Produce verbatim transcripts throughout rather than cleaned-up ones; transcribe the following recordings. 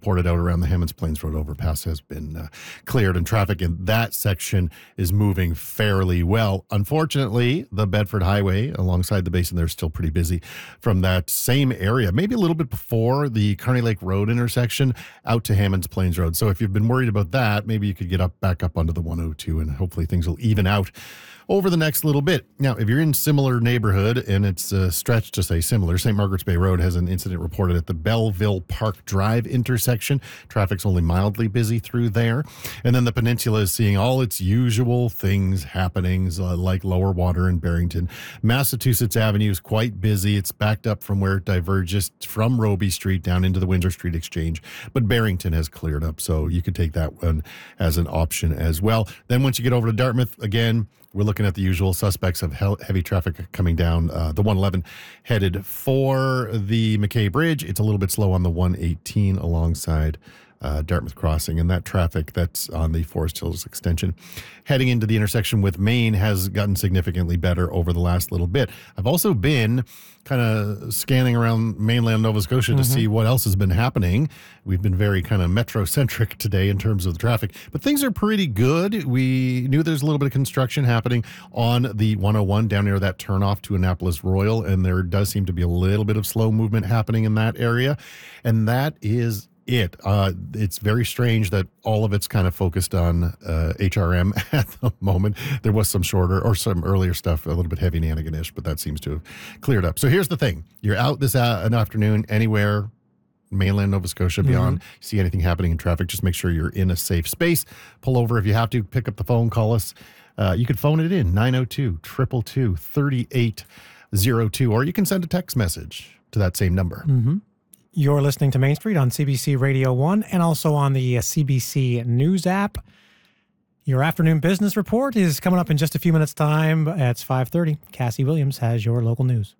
reported out around the Hammonds Plains Road overpass has been uh, cleared, and traffic in that section is moving fairly well. Unfortunately, the Bedford Highway alongside the basin there is still pretty busy from that same area, maybe a little bit before the Kearney Lake Road intersection out to Hammonds Plains Road. So if you've been worried about that, maybe you could get up back up onto the one oh two, and hopefully things will even out over the next little bit. Now, if you're in similar neighborhood and it's uh, stretched to say similar, Saint Margaret's Bay Road has an incident reported at the Belleville Park Drive intersection. Traffic's only mildly busy through there. And then the peninsula is seeing all its usual things happening, uh, like lower water in Barrington. Massachusetts Avenue is quite busy. It's backed up from where it diverges from Roby Street down into the Windsor Street Exchange. But Barrington has cleared up, so you could take that one as an option as well. Then once you get over to Dartmouth, again, we're looking at the usual suspects of heavy traffic coming down uh, the one eleven headed for the McKay Bridge. It's a little bit slow on the one eighteen alongside uh, Dartmouth Crossing, and that traffic that's on the Forest Hills extension heading into the intersection with Maine has gotten significantly better over the last little bit. I've also been kind of scanning around mainland Nova Scotia mm-hmm. to see what else has been happening. We've been very kind of metro-centric today in terms of the traffic, but things are pretty good. We knew there's a little bit of construction happening on the one oh one down near that turnoff to Annapolis Royal, and there does seem to be a little bit of slow movement happening in that area, and that is it. Uh, it's very strange that all of it's kind of focused on uh, H R M at the moment. There was some shorter or some earlier stuff, a little bit heavy Nanniganish, but that seems to have cleared up. So here's the thing. You're out this uh, an afternoon anywhere, mainland Nova Scotia, beyond, mm-hmm. see anything happening in traffic, just make sure you're in a safe space. Pull over if you have to. Pick up the phone, call us. Uh, you can phone it in, nine oh two, two two two, three eight oh two, or you can send a text message to that same number. Mm-hmm. You're listening to Main Street on C B C Radio one and also on the C B C News app. Your afternoon business report is coming up in just a few minutes' time. It's five thirty. Cassie Williams has your local news.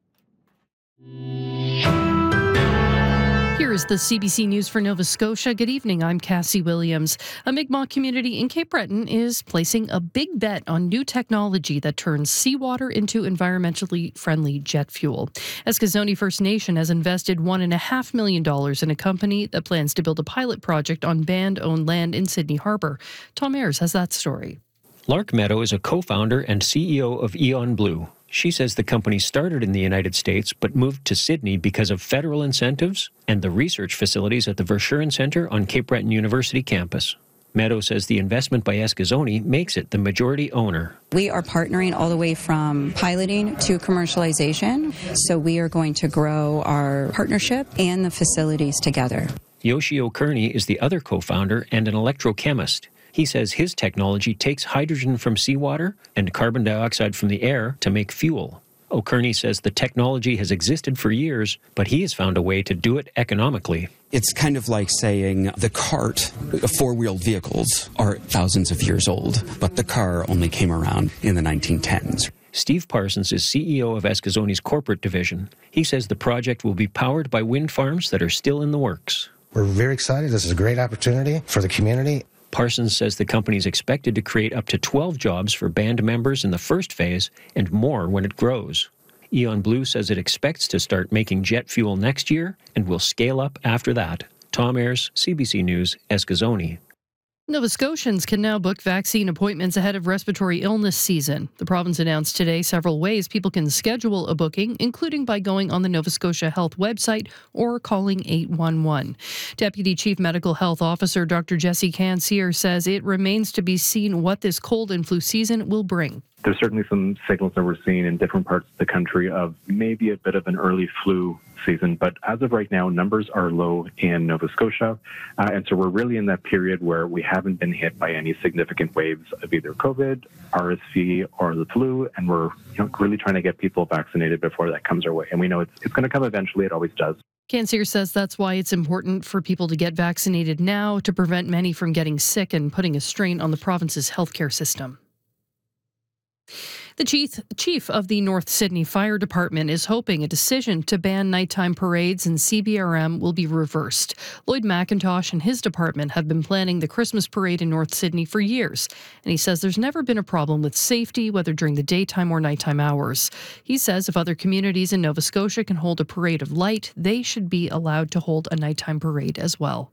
Here is the C B C News for Nova Scotia. Good evening, I'm Cassie Williams. A Mi'kmaq community in Cape Breton is placing a big bet on new technology that turns seawater into environmentally friendly jet fuel. Eskasoni First Nation has invested one point five million dollars in a company that plans to build a pilot project on band-owned land in Sydney Harbour. Tom Ayers has that story. Lark Meadow is a co-founder and C E O of Eon Blue. She says the company started in the United States but moved to Sydney because of federal incentives and the research facilities at the Verschuren Centre on Cape Breton University campus. Meadow says the investment by Eskasoni makes it the majority owner. We are partnering all the way from piloting to commercialization, so we are going to grow our partnership and the facilities together. Yoshio Kearney is the other co-founder and an electrochemist. He says his technology takes hydrogen from seawater and carbon dioxide from the air to make fuel. O'Kearney says the technology has existed for years, but he has found a way to do it economically. It's kind of like saying the cart, four-wheeled vehicles, are thousands of years old, but the car only came around in the nineteen tens. Steve Parsons is C E O of Eskasoni's corporate division. He says the project will be powered by wind farms that are still in the works. We're very excited. This is a great opportunity for the community. Parsons says the company is expected to create up to twelve jobs for band members in the first phase and more when it grows. Eon Blue says it expects to start making jet fuel next year and will scale up after that. Tom Ayers, C B C News, Eskasoni. Nova Scotians can now book vaccine appointments ahead of respiratory illness season. The province announced today several ways people can schedule a booking, including by going on the Nova Scotia Health website or calling eight one one. Deputy Chief Medical Health Officer Doctor Jessie Cansier says it remains to be seen what this cold and flu season will bring. There's certainly some signals that we're seeing in different parts of the country of maybe a bit of an early flu season. But as of right now, numbers are low in Nova Scotia. Uh, and so we're really in that period where we haven't been hit by any significant waves of either COVID, R S V, or the flu. And we're you know, really trying to get people vaccinated before that comes our way. And we know it's, it's going to come eventually. It always does. Cansier says that's why it's important for people to get vaccinated now to prevent many from getting sick and putting a strain on the province's healthcare system. The chief, chief of the North Sydney Fire Department is hoping a decision to ban nighttime parades and C B R M will be reversed. Lloyd McIntosh and his department have been planning the Christmas parade in North Sydney for years, and he says there's never been a problem with safety, whether during the daytime or nighttime hours. He says if other communities in Nova Scotia can hold a parade of light, they should be allowed to hold a nighttime parade as well.